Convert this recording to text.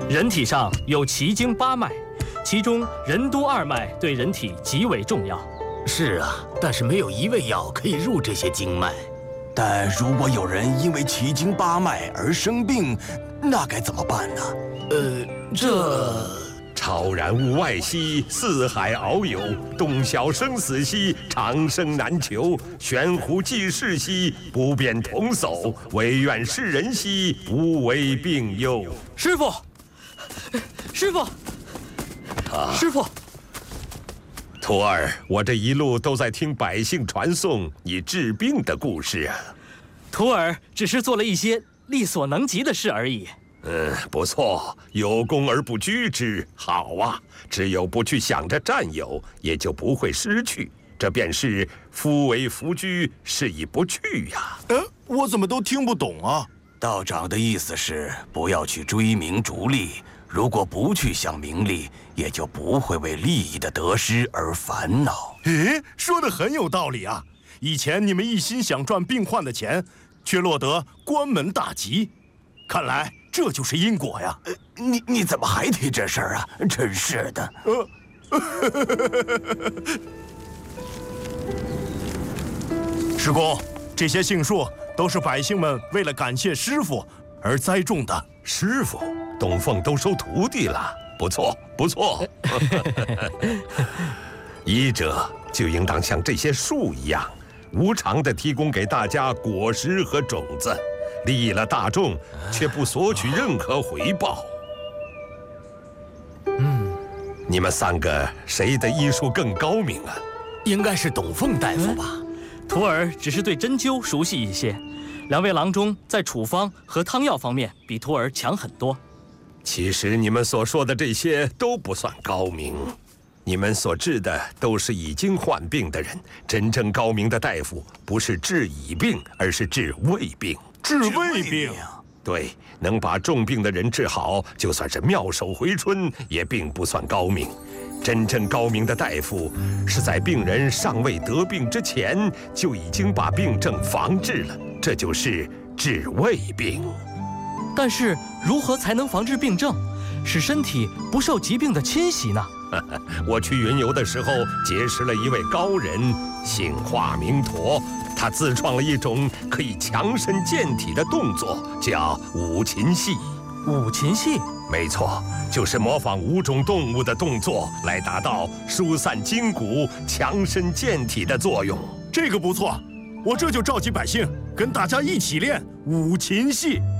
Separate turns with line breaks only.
人体上有奇经八脉，其中任督二脉对人体极为重要。
是啊，但是没有一味药可以入这些经脉。
但如果有人因为奇经八脉而生病，那该怎么办呢？
超然物外兮，四海遨游；洞晓生死兮，长生难求；悬壶济世兮，不便同叟；惟愿世人兮，不为病忧。
师傅，师傅，师傅。
徒儿，我这一路都在听百姓传颂你治病的故事啊。
徒儿只是做了一些力所能及的事而已。
不错，有功而不居之，好啊！只有不去想着占有，也就不会失去。这便是夫为弗居，是以不去呀。
我怎么都听不懂啊？道长的意思是不要去追名逐利，如果不去想名利，也就不会为利益的得失而烦恼。
说得很有道理啊！以前你们一心想赚病患的钱，却落得关门大吉，看来这就是因果呀！
你怎么还提这事儿啊？真是的。
师公，这些杏树都是百姓们为了感谢师傅而栽种的。
师傅，董凤都收徒弟了，不错不错。医者就应当像这些树一样，无偿地提供给大家果实和种子。利益了大众，却不索取任何回报。你们三个谁的医术更高明啊？
应该是董凤大夫吧。
徒儿只是对针灸熟悉一些，两位郎中在处方和汤药方面比徒儿强很多。
其实你们所说的这些都不算高明，你们所治的都是已经患病的人。真正高明的大夫不是治已病，而是治未病。
治未病，
对，能把重病的人治好，就算是妙手回春，也并不算高明。真正高明的大夫，是在病人尚未得病之前，就已经把病症防治了，这就是治未病。
但是，如何才能防治病症，使身体不受疾病的侵袭呢？
我去云游的时候，结识了一位高人，姓华名陀。他自创了一种可以强身健体的动作，叫五禽戏。
五禽戏？
没错，就是模仿5种动物的动作，来达到疏散筋骨、强身健体的作用。
这个不错，我这就召集百姓，跟大家一起练五禽戏。